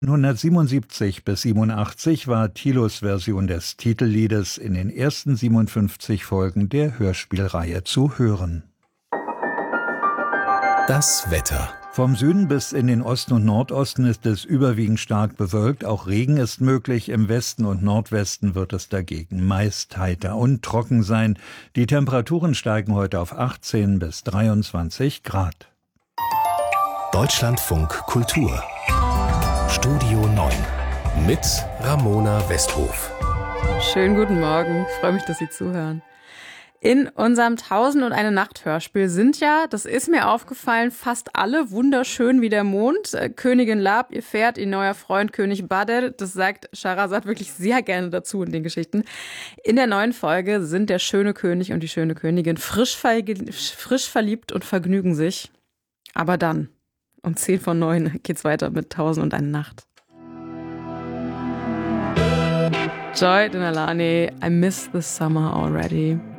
1977 bis 87 war Thilos Version des Titelliedes in den ersten 57 Folgen der Hörspielreihe zu hören. Das Wetter. Vom Süden bis in den Osten und Nordosten ist es überwiegend stark bewölkt. Auch Regen ist möglich. Im Westen und Nordwesten wird es dagegen meist heiter und trocken sein. Die Temperaturen steigen heute auf 18 bis 23 Grad. Deutschlandfunk Kultur. Studio 9 mit Ramona Westhof. Schönen guten Morgen. Ich freue mich, dass Sie zuhören. In unserem 1001 Nacht Hörspiel sind ja, das ist mir aufgefallen, fast alle wunderschön wie der Mond. Königin Lab, ihr Pferd, ihr neuer Freund König Badr, das sagt Scheherazade wirklich sehr gerne dazu in den Geschichten. In der neuen Folge sind der schöne König und die schöne Königin frisch verliebt und vergnügen sich. Aber dann, um 8:50 geht's weiter mit 1001 Nacht. Joy Denalani, I miss the summer already.